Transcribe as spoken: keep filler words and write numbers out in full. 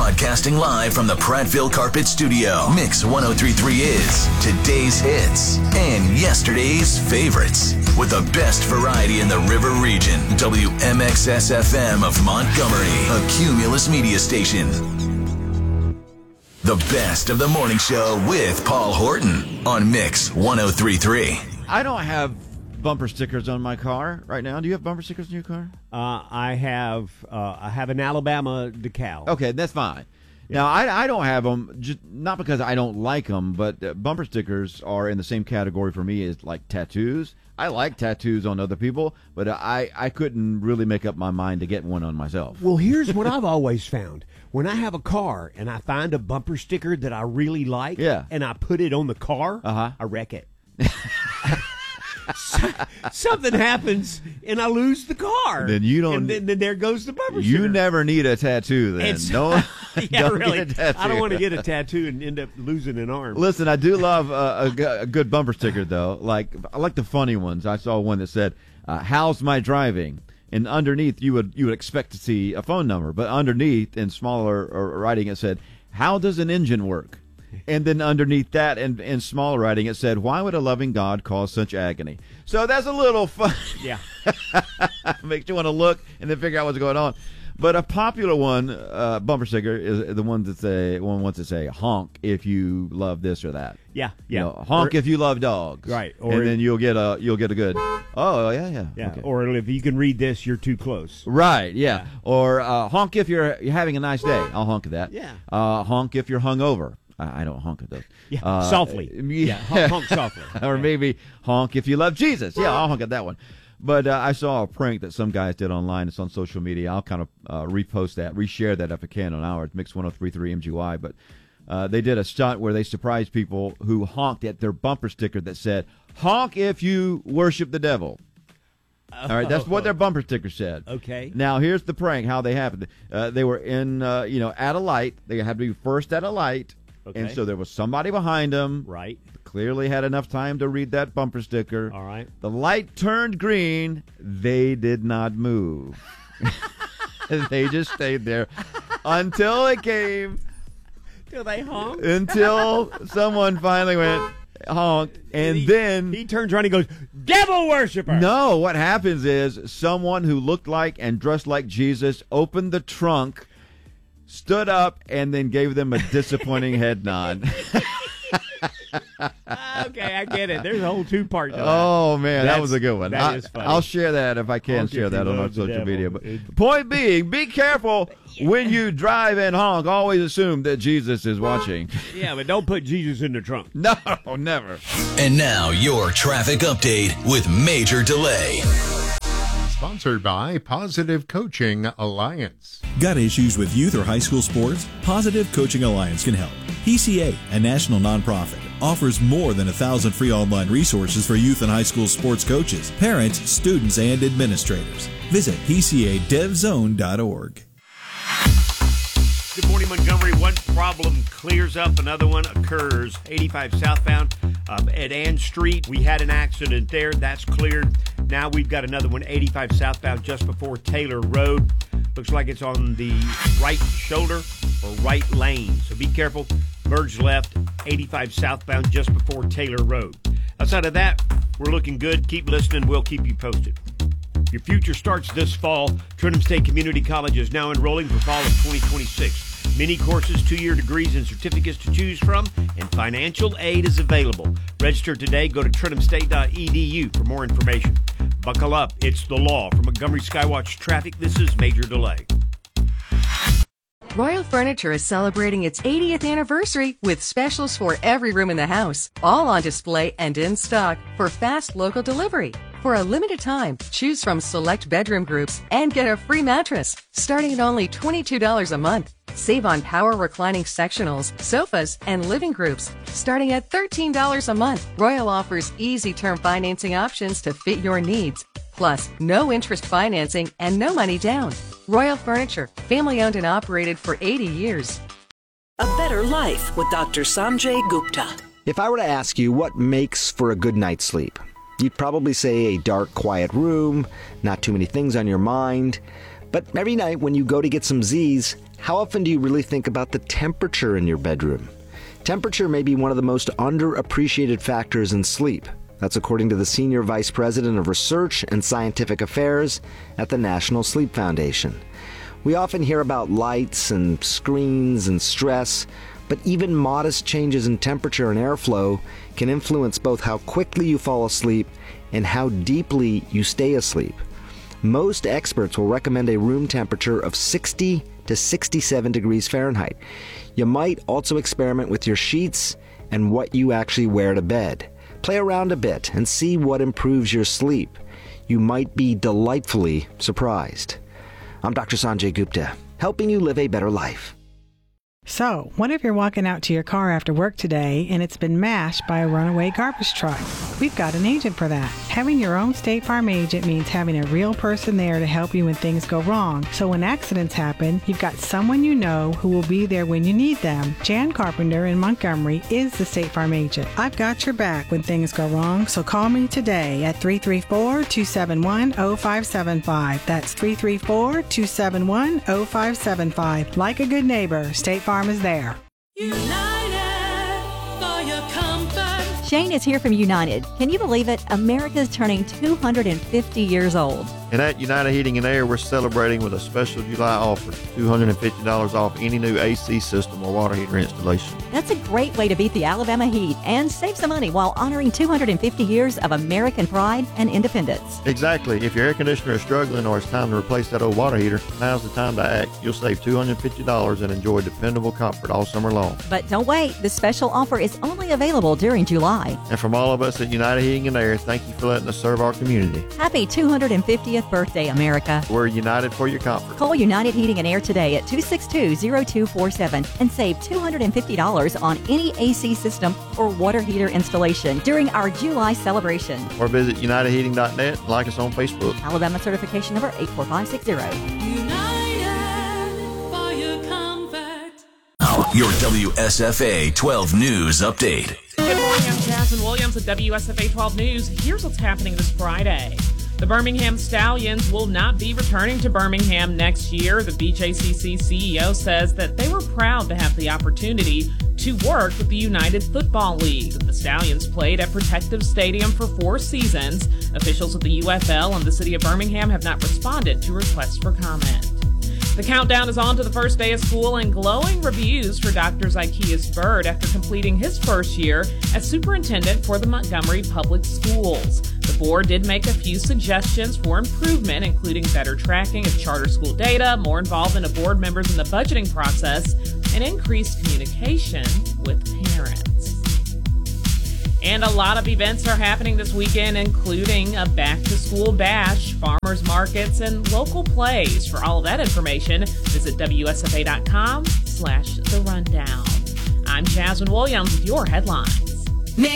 Broadcasting live from the Prattville Carpet Studio. Mix one oh three point three is today's hits and yesterday's favorites. With the best variety in the River region. W M X S F M of Montgomery, a Cumulus media station. The best of the morning show with Paul Horton on Mix one oh three point three. I don't have bumper stickers on my car right now. Do you have bumper stickers in your car? Uh, I have uh, I have an Alabama decal. Okay, that's fine. Yeah. Now, I, I don't have them, just not because I don't like them, but uh, bumper stickers are in the same category for me as like tattoos. I like tattoos on other people, but I, I couldn't really make up my mind to get one on myself. Well, here's what I've always found. When I have a car and I find a bumper sticker that I really like, yeah. and I put it on the car, uh-huh. I wreck it. So, something happens and I lose the car. Then you don't. And then, then there goes the bumper you sticker. You never need a tattoo. Then it's, no. Yeah, don't really. Get a tattoo. I don't want to get a tattoo and end up losing an arm. Listen, I do love uh, a, a good bumper sticker though. Like I like the funny ones. I saw one that said, uh, "How's my driving?" And underneath you would you would expect to see a phone number, but underneath in smaller writing it said, "How does an engine work?" And then underneath that, in, in small writing, it said, "Why would a loving God cause such agony?" So that's a little fun. Yeah. Makes you want to look and then figure out what's going on. But a popular one, uh, bumper sticker, is the one that say one wants to say honk if you love this or that. Yeah, yeah. You know, honk or, if you love dogs. Right. Or and then you'll get a you'll get a good. Oh yeah, yeah. Yeah. Okay. Or if you can read this, you're too close. Right. Yeah. yeah. Or uh, honk if you're you're having a nice day. I'll honk at that. Yeah. Uh, honk if you're hungover. I don't honk at those. Yeah, uh, softly. Yeah, honk, honk softly. Or yeah. maybe honk if you love Jesus. Yeah, I'll honk at that one. But uh, I saw a prank that some guys did online. It's on social media. I'll kind of uh, repost that, reshare that if I can on ours, Mix one oh three point three M G Y. But uh, they did a stunt where they surprised people who honked at their bumper sticker that said, "Honk if you worship the devil." All right, that's what their bumper sticker said. Okay. Now here's the prank. How they happened. Uh, they were in, uh, you know, at a light. They had to be first at a light. Okay. And so there was somebody behind them. Right. Clearly had enough time to read that bumper sticker. All right. The light turned green. They did not move. They just stayed there until it came. Till they honked? Until someone finally went honked. And he, then he turns around and goes, "Devil worshiper!" No, what happens is someone who looked like and dressed like Jesus opened the trunk, stood up, and then gave them a disappointing head nod. Okay, I get it. There's a whole two-part to that. Oh, man, That's, that was a good one. That I, is funny. I'll share that if I can Honk share if that you on our love the social devil. media. But It- point being, be careful when you drive and honk. Always assume that Jesus is watching. Yeah, but don't put Jesus in the trunk. No, never. And now your traffic update with Major Delay. Sponsored by Positive Coaching Alliance. Got issues with youth or high school sports? Positive Coaching Alliance can help. P C A, a national nonprofit, offers more than a thousand free online resources for youth and high school sports coaches, parents, students, and administrators. Visit P C A dev zone dot org. Good morning, Montgomery. One problem clears up, another one occurs. eighty-five southbound um, at Ann Street. We had an accident there. That's cleared. Now we've got another one, eighty-five southbound, just before Taylor Road. Looks like it's on the right shoulder or right lane. So be careful. Merge left, eighty-five southbound, just before Taylor Road. Outside of that, we're looking good. Keep listening. We'll keep you posted. Your future starts this fall. Trenton State Community College is now enrolling for fall of twenty twenty-six. Many courses, two-year degrees, and certificates to choose from, and financial aid is available. Register today. Go to trenton state dot e d u for more information. Buckle up. It's the law. From Montgomery Skywatch Traffic, this is Major Delay. Royal Furniture is celebrating its eightieth anniversary with specials for every room in the house, all on display and in stock for fast local delivery. For a limited time, choose from select bedroom groups and get a free mattress, starting at only twenty-two dollars a month. Save on power reclining sectionals, sofas, and living groups, starting at thirteen dollars a month. Royal offers easy term financing options to fit your needs. Plus, no interest financing and no money down. Royal Furniture, family owned and operated for eighty years. A better life with Doctor Sanjay Gupta. If I were to ask you what makes for a good night's sleep, you'd probably say a dark, quiet room, not too many things on your mind. But every night when you go to get some Z's, how often do you really think about the temperature in your bedroom? Temperature may be one of the most underappreciated factors in sleep. That's according to the Senior Vice President of Research and Scientific Affairs at the National Sleep Foundation. We often hear about lights and screens and stress, but even modest changes in temperature and airflow can influence both how quickly you fall asleep and how deeply you stay asleep. Most experts will recommend a room temperature of sixty to sixty-seven degrees Fahrenheit. You might also experiment with your sheets and what you actually wear to bed. Play around a bit and see what improves your sleep. You might be delightfully surprised. I'm Doctor Sanjay Gupta, helping you live a better life. So, what if you're walking out to your car after work today and it's been mashed by a runaway garbage truck? We've got an agent for that. Having your own State Farm agent means having a real person there to help you when things go wrong. So when accidents happen, you've got someone you know who will be there when you need them. Jan Carpenter in Montgomery is the State Farm agent. I've got your back when things go wrong, so call me today at three three four, two seven one, zero five seven five. That's three three four, two seven one, zero five seven five. Like a good neighbor, State Farm is there. United for your comfort. Shane is here from United. Can you believe it? America's turning two hundred fifty years old. And at United Heating and Air, we're celebrating with a special July offer, two hundred fifty dollars off any new A C system or water heater installation. That's a great way to beat the Alabama heat and save some money while honoring two hundred fifty years of American pride and independence. Exactly. If your air conditioner is struggling or it's time to replace that old water heater, now's the time to act. You'll save two hundred fifty dollars and enjoy dependable comfort all summer long. But don't wait. This special offer is only available during July. And from all of us at United Heating and Air, thank you for letting us serve our community. Happy two hundred fiftieth birthday, America. We're united for your comfort. Call United Heating and Air today at two six two, zero two four seven and save two hundred fifty dollars on any A C system or water heater installation during our July celebration. Or visit united heating dot net and like us on Facebook. Alabama certification number eight four five six zero. United for your comfort. Your W S F A twelve News Update. Good morning, I'm Jasmine Williams with W S F A twelve News. Here's what's happening this Friday. The Birmingham Stallions will not be returning to Birmingham next year. The B J C C C E O says that they were proud to have the opportunity to work with the United Football League. The Stallions played at Protective Stadium for four seasons. Officials at the U F L and the city of Birmingham have not responded to requests for comment. The countdown is on to the first day of school, and glowing reviews for Doctor Zykeas Bird after completing his first year as superintendent for the Montgomery Public Schools. The board did make a few suggestions for improvement, including better tracking of charter school data, more involvement of board members in the budgeting process, and increased communication with parents. And a lot of events are happening this weekend, including a back-to-school bash, farmers markets, and local plays. For all of that information, visit W S F A dot com slash the rundown. I'm Jasmine Williams with your headlines.